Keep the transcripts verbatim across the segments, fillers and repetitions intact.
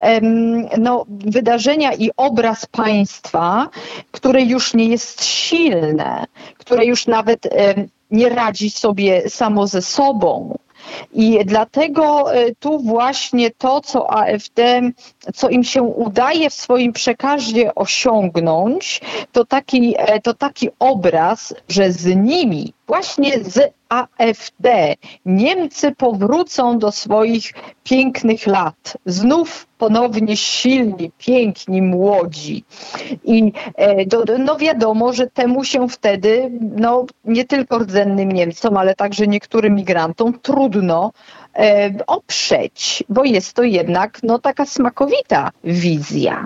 no, wydarzenia i obraz państwa, które już nie jest silne, które już nawet nie radzi sobie samo ze sobą. I dlatego tu właśnie to, co AfD, co im się udaje w swoim przekazie osiągnąć, to taki, to taki obraz, że z nimi, właśnie z AfD, Niemcy powrócą do swoich pięknych lat. Znów ponownie silni, piękni, młodzi. I do, no wiadomo, że temu się wtedy, no nie tylko rdzennym Niemcom, ale także niektórym migrantom trudno e, oprzeć, bo jest to jednak no, taka smakowita wizja.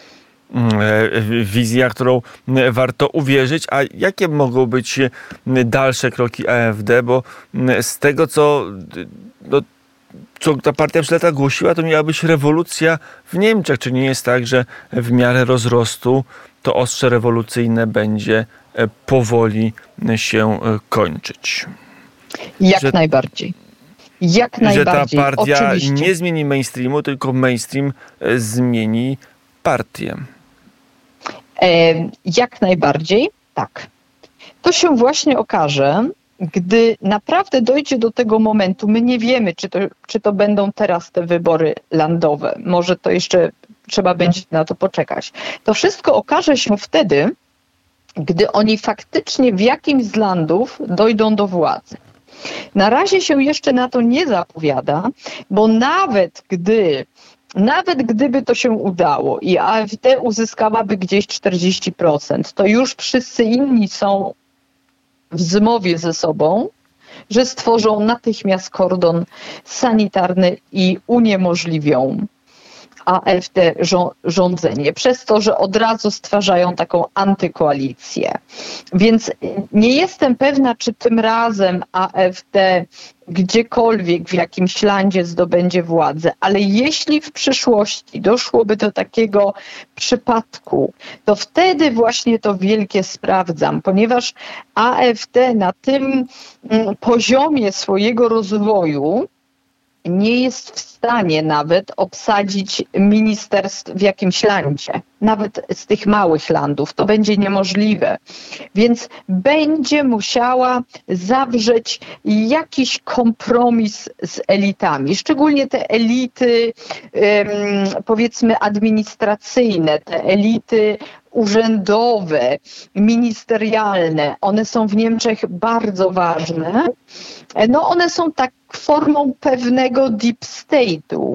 Wizja, którą warto uwierzyć. A jakie mogą być dalsze kroki AfD? Bo z tego, co, no, co ta partia przez lata głosiła, to miała być rewolucja w Niemczech. Czy nie jest tak, że w miarę rozrostu to ostrze rewolucyjne będzie powoli się kończyć? Jak że, najbardziej. Jak najbardziej. Że ta partia Oczywiście. nie zmieni mainstreamu, tylko mainstream zmieni partię. Jak najbardziej, tak. To się właśnie okaże, gdy naprawdę dojdzie do tego momentu. My nie wiemy, czy to, czy to będą teraz te wybory landowe. Może to jeszcze trzeba będzie na to poczekać. To wszystko okaże się wtedy, gdy oni faktycznie w jakimś z landów dojdą do władzy. Na razie się jeszcze na to nie zapowiada, bo nawet gdy Nawet gdyby to się udało i AfD uzyskałaby gdzieś czterdzieści procent, to już wszyscy inni są w zmowie ze sobą, że stworzą natychmiast kordon sanitarny i uniemożliwią AfD rządzenie, przez to, że od razu stwarzają taką antykoalicję. Więc nie jestem pewna, czy tym razem AfD gdziekolwiek w jakimś landzie zdobędzie władzę, ale jeśli w przyszłości doszłoby do takiego przypadku, to wtedy właśnie to wielkie sprawdzam, ponieważ AfD na tym poziomie swojego rozwoju nie jest w stanie nawet obsadzić ministerstw w jakimś landzie, nawet z tych małych landów. To będzie niemożliwe. Więc będzie musiała zawrzeć jakiś kompromis z elitami. Szczególnie te elity, powiedzmy, administracyjne, te elity urzędowe, ministerialne. One są w Niemczech bardzo ważne. No one są tak formą pewnego deep state'u.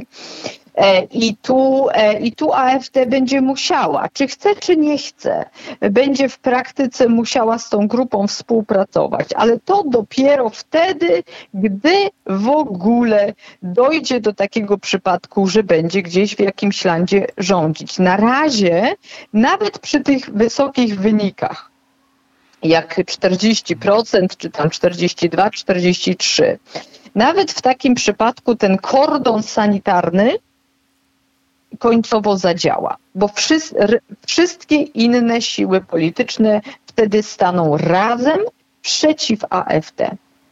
I tu, I tu AfD będzie musiała, czy chce, czy nie chce, będzie w praktyce musiała z tą grupą współpracować, ale to dopiero wtedy, gdy w ogóle dojdzie do takiego przypadku, że będzie gdzieś w jakimś landzie rządzić. Na razie, nawet przy tych wysokich wynikach, jak czterdzieści procent, czy tam czterdzieści dwa, czterdzieści trzy, nawet w takim przypadku ten kordon sanitarny końcowo zadziała, bo wszyscy, wszystkie inne siły polityczne wtedy staną razem przeciw AfD.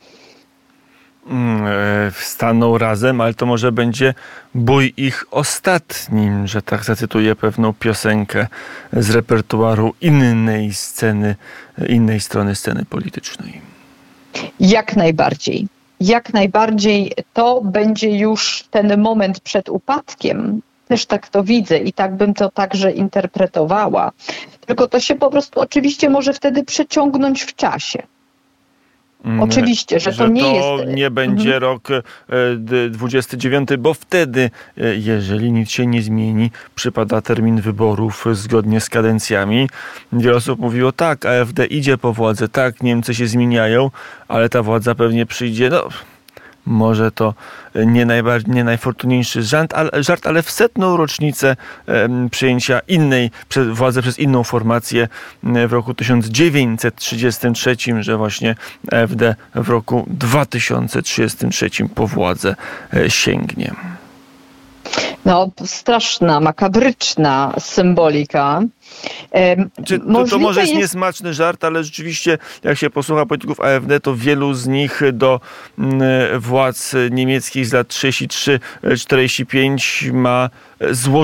Staną razem, ale to może będzie bój ich ostatnim, że tak zacytuję pewną piosenkę z repertuaru innej sceny, innej strony sceny politycznej. Jak najbardziej. Jak najbardziej to będzie już ten moment przed upadkiem. Też tak to widzę i tak bym to także interpretowała. Tylko to się po prostu oczywiście może wtedy przeciągnąć w czasie. Oczywiście, że, że to nie to jest... nie będzie mhm. rok dwudziesty dziewiąty, bo wtedy, jeżeli nic się nie zmieni, przypada termin wyborów zgodnie z kadencjami. Wiele osób mówiło, tak, AfD idzie po władzę, tak, Niemcy się zmieniają, ale ta władza pewnie przyjdzie, no... Może to nie, najbardziej, nie najfortunniejszy żart, ale, żart, ale w setną rocznicę e, przyjęcia innej prze, władzy przez inną formację e, w roku tysiąc dziewięćset trzydziestym trzecim, że właśnie AfD w roku dwa tysiące trzydziestym trzecim po władzę e, sięgnie. No, straszna, makabryczna symbolika. Czy to, to może jest, jest niesmaczny żart, ale rzeczywiście jak się posłucha polityków A F D, to wielu z nich do władz niemieckich z lat trzydzieści trzy czterdzieści pięć ma złożone